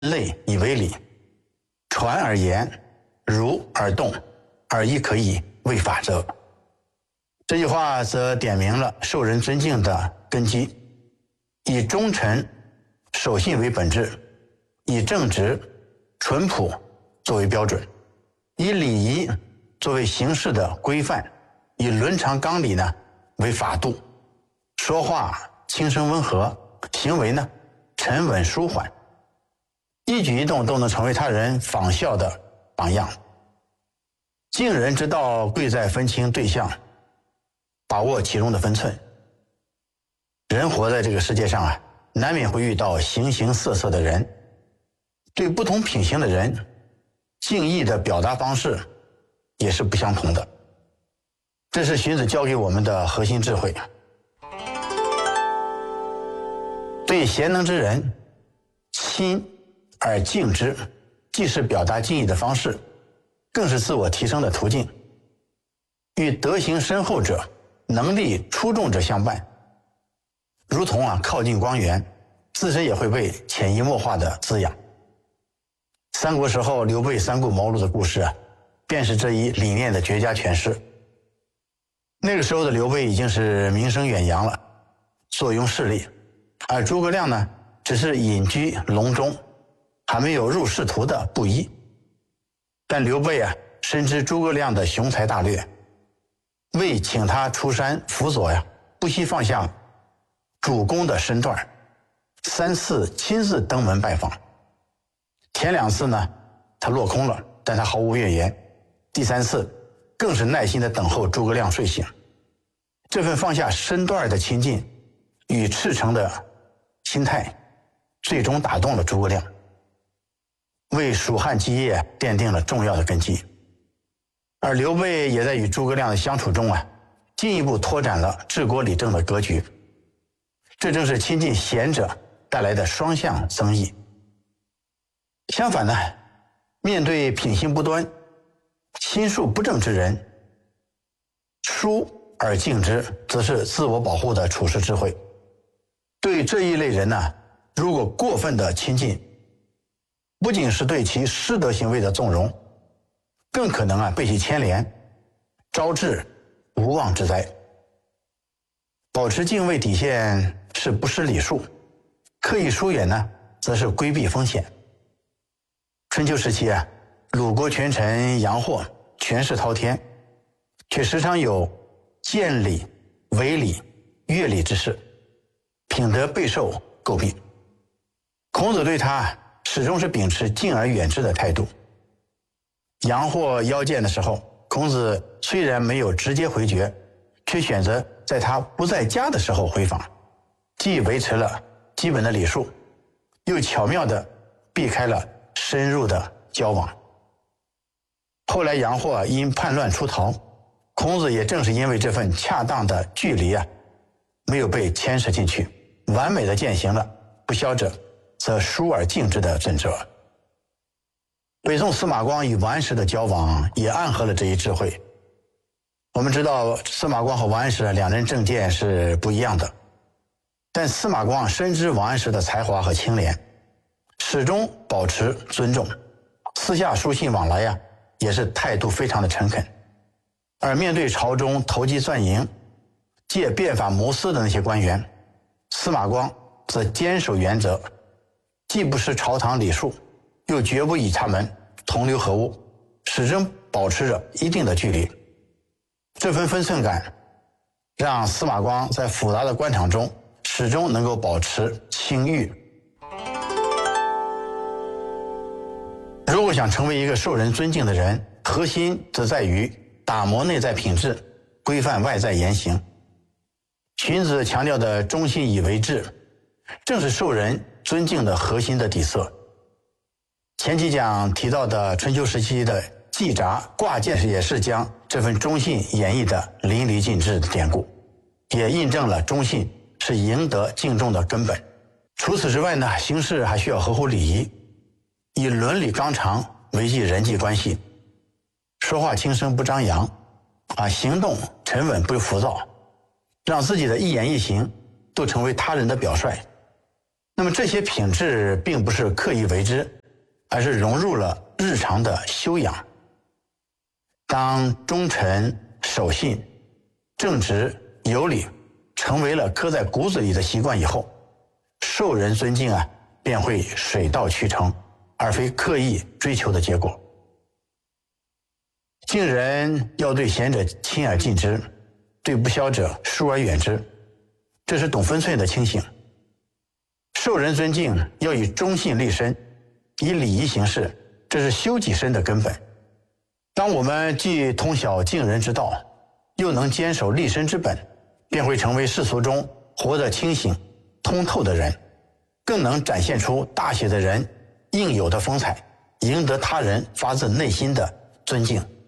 类以为礼，传而言，儒而动，而亦可以为法者。这句话则点明了受人尊敬的根基，以忠诚守信为本质，以正直淳朴作为标准，以礼仪作为行事的规范，以伦常纲理呢为法度，说话轻声温和，行为呢沉稳舒缓，一举一动都能成为他人仿效的榜样。敬人之道贵在分清对象，把握其中的分寸。人活在这个世界上啊，难免会遇到形形色色的人，对不同品行的人，敬意的表达方式也是不相同的。这是荀子教给我们的核心智慧。对贤能之人，亲而敬之，既是表达敬意的方式，更是自我提升的途径。与德行深厚者、能力出众者相伴，如同靠近光源，自身也会被潜移默化的滋养。三国时候刘备三顾茅庐的故事便是这一理念的绝佳诠释。那个时候的刘备已经是名声远扬了，坐拥势力，而诸葛亮呢，只是隐居隆中，还没有入仕途的布衣。但刘备深知诸葛亮的雄才大略，为请他出山辅佐不惜放下主公的身段，3次亲自登门拜访。前2次呢，他落空了，但他毫无怨言。第3次更是耐心地等候诸葛亮睡醒。这份放下身段的亲近与赤诚的心态，最终打动了诸葛亮，为蜀汉基业奠定了重要的根基。而刘备也在与诸葛亮的相处中进一步拓展了治国理政的格局。这正是亲近贤者带来的双向增益。相反呢，面对品行不端、心术不正之人，疏而敬之，则是自我保护的处世智慧。对这一类人呢，如果过分的亲近，不仅是对其失德行为的纵容，更可能被其牵连，招致无妄之灾。保持敬畏底线是不失礼数，刻意疏远呢，则是规避风险。春秋时期鲁国权臣杨霍权势滔天，却时常有见礼、违礼、越礼之事，品德备受诟病。孔子对他始终是秉持敬而远之的态度。杨霍邀见的时候，孔子虽然没有直接回绝，却选择在他不在家的时候回访，既维持了基本的礼数，又巧妙地避开了深入的交往。后来杨霍因叛乱出逃，孔子也正是因为这份恰当的距离没有被牵涉进去，完美地践行了不肖者则疏而敬之的准则。北宋司马光与王安石的交往也暗合了这一智慧。我们知道司马光和王安石两人政见是不一样的，但司马光深知王安石的才华和清廉，始终保持尊重，私下书信往来也是态度非常的诚恳。而面对朝中投机钻营、借变法谋私的那些官员，司马光则坚守原则，既不失朝堂礼数，又绝不与他们同流合污，始终保持着一定的距离。这份分寸感让司马光在复杂的官场中始终能够保持清誉。如果想成为一个受人尊敬的人，核心则在于打磨内在品质，规范外在言行。荀子强调的忠信以为质，正是受人尊敬的核心的底色。前几讲提到的春秋时期的季札挂件，也是将这份忠信演绎的淋漓尽致的典故，也印证了忠信是赢得敬重的根本。除此之外呢，行事还需要合乎礼仪，以伦理纲常维系人际关系，说话轻声不张扬，行动沉稳不浮躁，让自己的一言一行都成为他人的表率。 那么这些品质并不是刻意为之，而是融入了日常的修养。当忠诚、守信、正直、有礼成为了刻在骨子里的习惯以后，受人尊敬便会水到渠成，而非刻意追求的结果。敬人要对贤者亲而近之，对不肖者疏而远之，这是懂分寸的清醒。受人尊敬要以忠信立身，以礼仪行事，这是修己身的根本。当我们既通晓敬人之道，又能坚守立身之本，便会成为世俗中活得清醒、通透的人，更能展现出大写的人应有的风采，赢得他人发自内心的尊敬。